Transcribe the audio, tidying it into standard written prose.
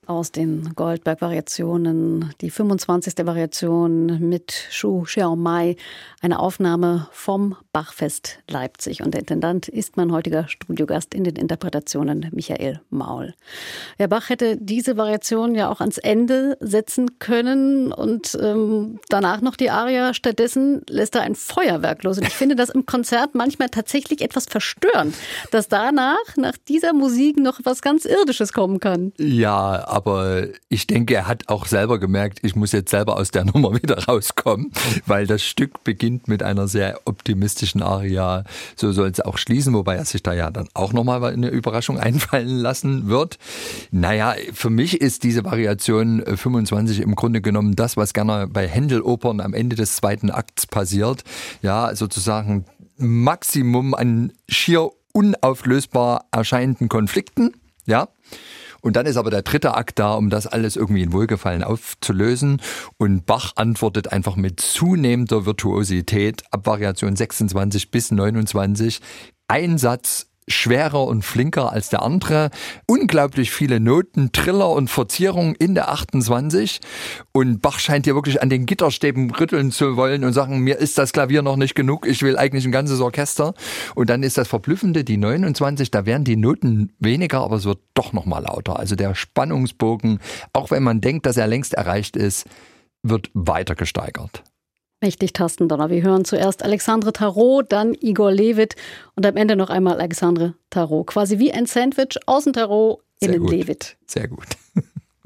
Aus den Goldberg-Variationen, die 25. Variation mit Shu Xiaomai, eine Aufnahme vom Bachfest Leipzig. Und der Intendant ist mein heutiger Studiogast in den Interpretationen, Michael Maul. Herr Bach hätte diese Variation ja auch ans Ende setzen können und danach noch die Aria. Stattdessen lässt er ein Feuerwerk los. Und ich finde das im Konzert manchmal tatsächlich etwas verstörend, dass danach, nach dieser Musik, noch was ganz Irdisches kommen kann. Ja, aber ich denke, er hat auch selber gemerkt, ich muss jetzt selber aus der Nummer wieder rauskommen, weil das Stück beginnt mit einer sehr optimistischen Aria. So soll es auch schließen, wobei er sich da ja dann auch nochmal eine Überraschung einfallen lassen wird. Naja, für mich ist diese Variation 25 im Grunde genommen das, was gerne bei Händel-Opern am Ende des zweiten Akts passiert. Ja, sozusagen Maximum an schier unauflösbar erscheinenden Konflikten, ja. Und dann ist aber der dritte Akt da, um das alles irgendwie in Wohlgefallen aufzulösen. Und Bach antwortet einfach mit zunehmender Virtuosität ab Variation 26 bis 29. Ein Satz schwerer und flinker als der andere. Unglaublich viele Noten, Triller und Verzierungen in der 28. Und Bach scheint hier wirklich an den Gitterstäben rütteln zu wollen und sagen, mir ist das Klavier noch nicht genug, ich will eigentlich ein ganzes Orchester. Und dann ist das Verblüffende, die 29, da werden die Noten weniger, aber es wird doch noch mal lauter. Also der Spannungsbogen, auch wenn man denkt, dass er längst erreicht ist, wird weiter gesteigert. Mächtig Tastendonner. Wir hören zuerst Alexandre Tarot, dann Igor Levit und am Ende noch einmal Alexandre Tarot. Quasi wie ein Sandwich, außen Tarot, innen Levit. Sehr gut.